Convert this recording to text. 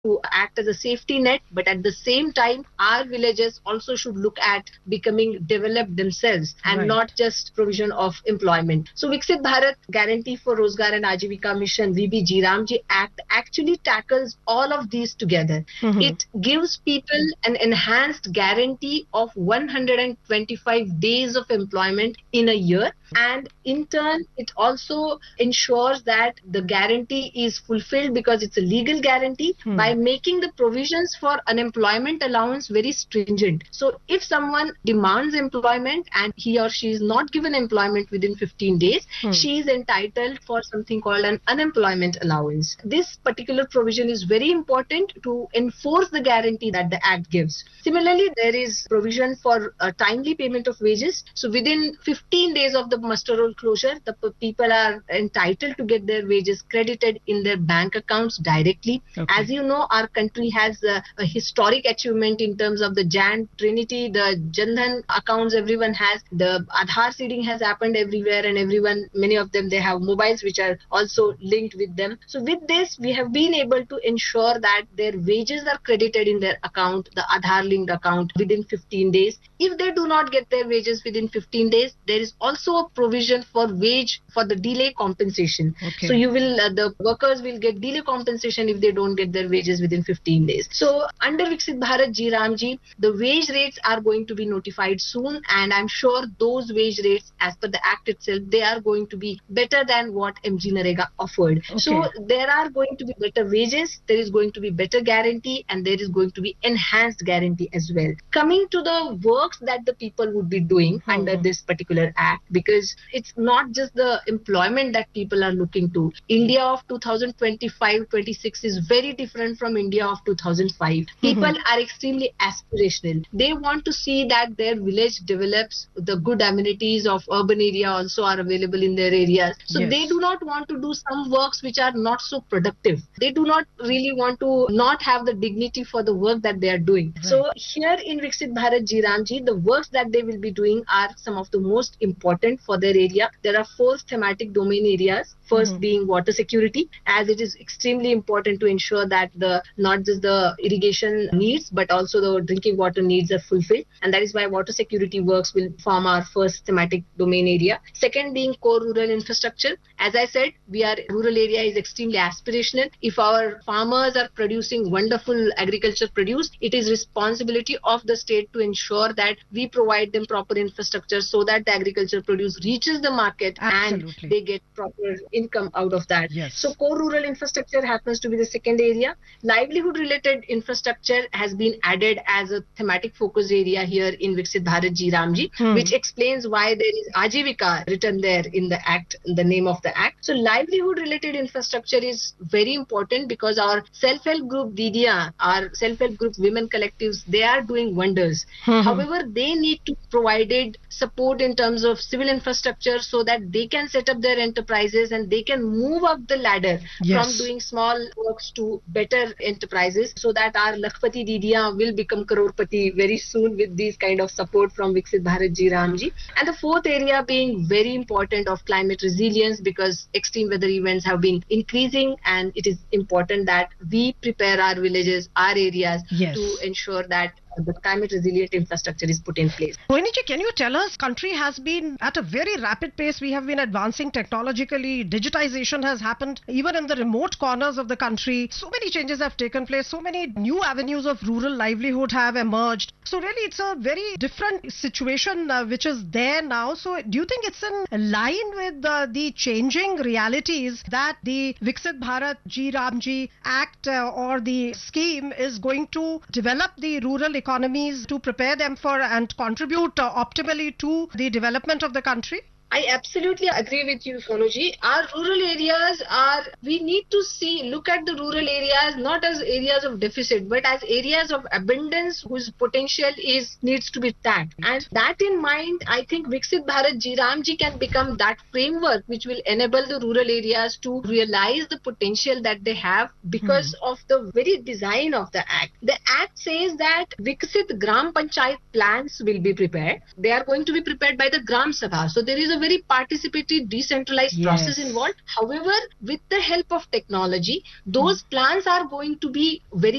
to act as a safety net, but at the same time, our villages also should look at becoming developed themselves and not just provision of employment. So Viksit Bharat Guarantee for Rozgar and Ajivika Mission, VBG Ramji Act, actually tackles all of these together. It gives people an enhanced guarantee of 125 days of employment in a year, and in turn it also ensures that the guarantee is fulfilled because it's a legal guarantee by making the provisions for unemployment allowance very stringent. So if someone demands employment and he or she is not given employment within 15 days, she is entitled for something called an unemployment allowance. This particular provision is very important to enforce the guarantee that the Act gives. Similarly, there is provision for a timely payment of wages. So within 15 days of the muster roll closure, the people are entitled to get their wages credited in their bank accounts directly. As you know, our country has a historic achievement in terms of the JAN Trinity, the Jan Dhan accounts everyone has, the Aadhaar seeding has happened everywhere, and everyone, many of them, they have mobiles which are also linked with them. So with this, we have been able to ensure that their wages are credited in their account, the Aadhaar linked account, within 15 days. If they do not get their wages within 15 days, there is also a provision for wage for the delay compensation. So you will, the workers will get delay compensation if they don't get their wages within 15 days. So under Viksit Bharat Ji Ramji, the wage rates are going to be notified soon, and I'm sure those wage rates, as per the Act itself, they are going to be better than what MG Narega offered. So there are going to be better wages, there is going to be better guarantee, and there is going to be enhanced guarantee as well. Coming to the works that the people would be doing under this particular Act, because it's not just the employment that people are looking to. India of 2025-26 is very different from India of 2005. People are extremely aspirational. They want to see that their village develops, the good amenities of urban area also are available in their areas. So they do not want to do some works which are not so productive. They do not really want to not have the dignity for the work that they are doing. So here in Viksit Bharat Ji Ramji, the works that they will be doing are some of the most important for their area. There are 4 thematic domain areas. First being water security, as it is extremely important to ensure that not just the irrigation needs, but also the drinking water needs are fulfilled. And that is why water security works will form our first thematic domain area. Second being core rural infrastructure. As I said, rural area is extremely aspirational. If our farmers are producing wonderful agriculture produce, it is responsibility of the state to ensure that we provide them proper infrastructure so that the agriculture produce reaches the market and they get proper income out of that. So core rural infrastructure happens to be the second area. Livelihood related infrastructure has been added as a thematic focus area here in Viksit Bharat Ji Ramji, which explains why there is Ajivika written there in the Act, the name of the Act. So livelihood related infrastructure is very important because our self-help group Didiya, our self-help group women collectives, they are doing wonders. However, they need to provide support in terms of civil infrastructure so that they can set up their enterprises and they can move up the ladder from doing small works to better enterprises, so that our Lakhpati Didiya will become Crorepati very soon with these kind of support from Viksit Bharat Ji Ramji. And the fourth area being very important of climate resilience, because extreme weather events have been increasing, and it is important that we prepare our villages, our areas to ensure that the climate resilient infrastructure is put in place. Rohiniji, can you tell us, country has been at a very rapid pace. We have been advancing technologically. Digitization has happened even in the remote corners of the country. So many changes have taken place. So many new avenues of rural livelihood have emerged. So really, it's a very different situation which is there now. So do you think it's in line with the changing realities that the Viksit Bharat Ji Ramji Act or the scheme is going to develop the rural economies to prepare them for and contribute optimally to the development of the country? I absolutely agree with you, Sonuji. Our rural areas we need to look at the rural areas not as areas of deficit, but as areas of abundance whose potential needs to be tapped. And that in mind, I think Viksit Bharat Ji Ramji can become that framework which will enable the rural areas to realize the potential that they have because of the very design of the Act. The Act says that Viksit Gram Panchayat plans will be prepared. They are going to be prepared by the Gram Sabha. So there is a very participatory, decentralized process involved. However, with the help of technology, those plans are going to be very